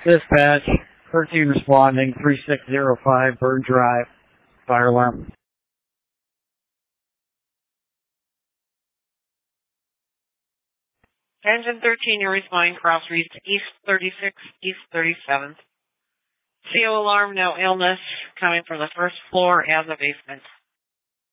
Dispatch, 13 responding, 3605 Bird Drive, fire alarm. Engine 13, you're responding cross reads East 36, East 37th. CO alarm, no illness, coming from the first floor and the basement.